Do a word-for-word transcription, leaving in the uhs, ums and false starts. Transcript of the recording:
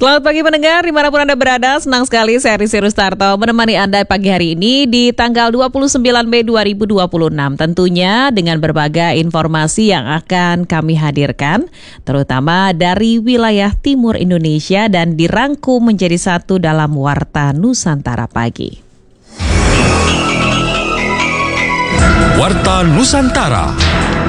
Selamat pagi pendengar, dimanapun Anda berada, senang sekali saya Risi Rustarto menemani Anda pagi hari ini di tanggal dua puluh sembilan Mei dua ribu dua puluh enam. Tentunya dengan berbagai informasi yang akan kami hadirkan, terutama dari wilayah timur Indonesia dan dirangkum menjadi satu dalam Warta Nusantara Pagi. Warta Nusantara.